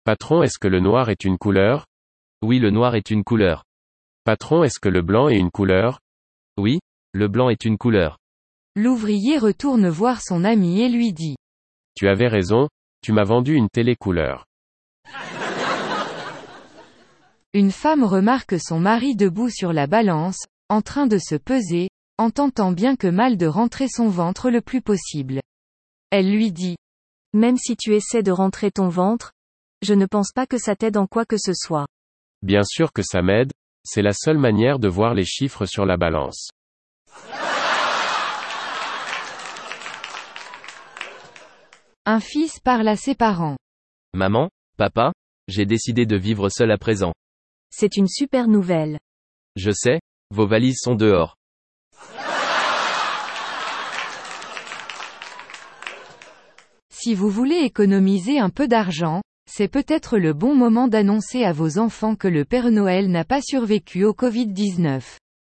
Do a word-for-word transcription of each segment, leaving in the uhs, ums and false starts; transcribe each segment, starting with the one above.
Patron, est-ce que le noir est une couleur? Oui, le noir est une couleur. Patron, est-ce que le blanc est une couleur? Oui, le blanc est une couleur. L'ouvrier retourne voir son ami et lui dit. Tu avais raison, tu m'as vendu une télé couleur. Une femme remarque son mari debout sur la balance, en train de se peser, en tentant bien que mal de rentrer son ventre le plus possible. Elle lui dit. Même si tu essaies de rentrer ton ventre, je ne pense pas que ça t'aide en quoi que ce soit. Bien sûr que ça m'aide, c'est la seule manière de voir les chiffres sur la balance. Un fils parle à ses parents. Maman, papa, j'ai décidé de vivre seul à présent. C'est une super nouvelle. Je sais, vos valises sont dehors. Si vous voulez économiser un peu d'argent, c'est peut-être le bon moment d'annoncer à vos enfants que le Père Noël n'a pas survécu au covid dix-neuf.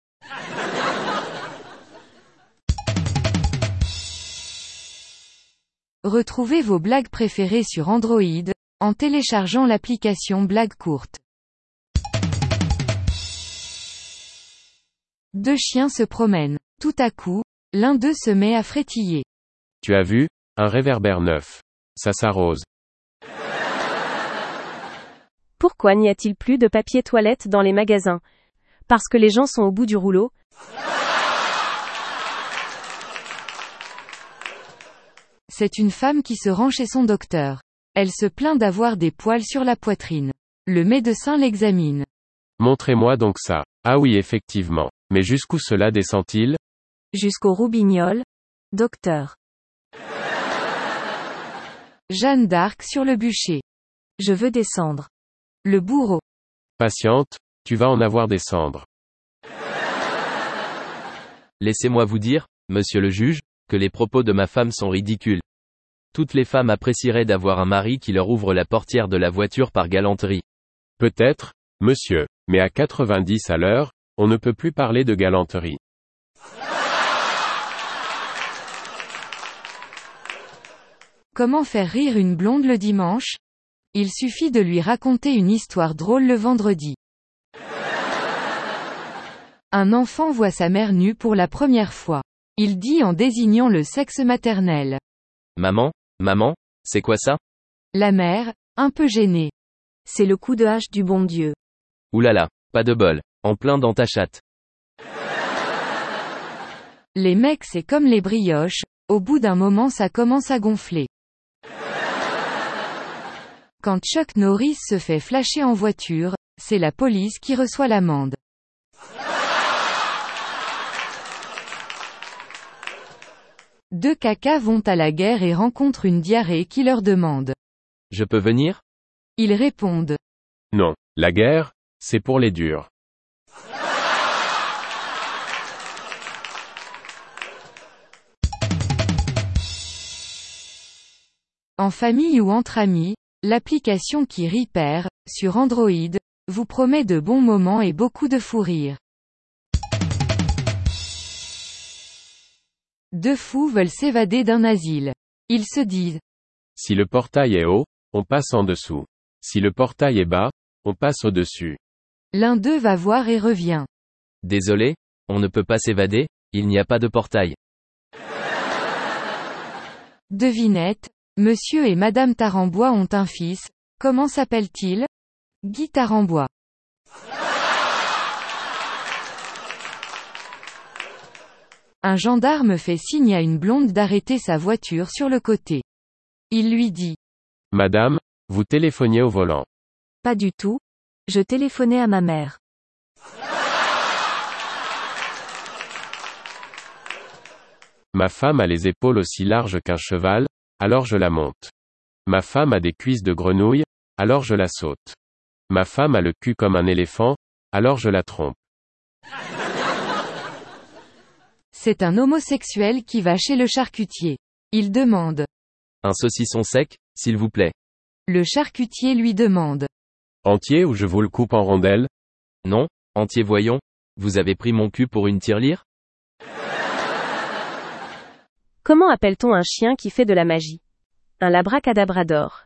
Retrouvez vos blagues préférées sur Android, en téléchargeant l'application Blagues courtes. Deux chiens se promènent. Tout à coup, l'un d'eux se met à frétiller. Tu as vu? Un réverbère neuf. Ça s'arrose. Pourquoi n'y a-t-il plus de papier toilette dans les magasins? Parce que les gens sont au bout du rouleau? C'est une femme qui se rend chez son docteur. Elle se plaint d'avoir des poils sur la poitrine. Le médecin l'examine. Montrez-moi donc ça. Ah oui, effectivement. Mais jusqu'où cela descend-il? Jusqu'au roubignoles. Docteur. Jeanne d'Arc sur le bûcher. Je veux descendre. Le bourreau. Patiente, tu vas en avoir des cendres. Laissez-moi vous dire, monsieur le juge, que les propos de ma femme sont ridicules. Toutes les femmes apprécieraient d'avoir un mari qui leur ouvre la portière de la voiture par galanterie. Peut-être, monsieur, mais à quatre-vingt-dix à l'heure, on ne peut plus parler de galanterie. Comment faire rire une blonde le dimanche? Il suffit de lui raconter une histoire drôle le vendredi. Un enfant voit sa mère nue pour la première fois. Il dit en désignant le sexe maternel. Maman, maman, c'est quoi ça? La mère, un peu gênée. C'est le coup de hache du bon Dieu. Oulala, pas de bol, en plein dans ta chatte. Les mecs c'est comme les brioches, au bout d'un moment ça commence à gonfler. Quand Chuck Norris se fait flasher en voiture, c'est la police qui reçoit l'amende. Deux cacas vont à la guerre et rencontrent une diarrhée qui leur demande. Je peux venir? Ils répondent. Non, la guerre, c'est pour les durs. En famille ou entre amis, l'application qui rit perd, sur Android, vous promet de bons moments et beaucoup de fou rire. Deux fous veulent s'évader d'un asile. Ils se disent. Si le portail est haut, on passe en dessous. Si le portail est bas, on passe au-dessus. L'un d'eux va voir et revient. Désolé, on ne peut pas s'évader, il n'y a pas de portail. Devinette, Monsieur et Madame Tarambois ont un fils, comment s'appelle-t-il? Guy Tarambois. Un gendarme fait signe à une blonde d'arrêter sa voiture sur le côté. Il lui dit. Madame, vous téléphoniez au volant. Pas du tout. Je téléphonais à ma mère. Ma femme a les épaules aussi larges qu'un cheval, alors je la monte. Ma femme a des cuisses de grenouille, alors je la saute. Ma femme a le cul comme un éléphant, alors je la trompe. C'est un homosexuel qui va chez le charcutier. Il demande. Un saucisson sec, s'il vous plaît. Le charcutier lui demande. Entier ou je vous le coupe en rondelles? Non, entier voyons. Vous avez pris mon cul pour une tirelire? Comment appelle-t-on un chien qui fait de la magie? Un labracadabrador.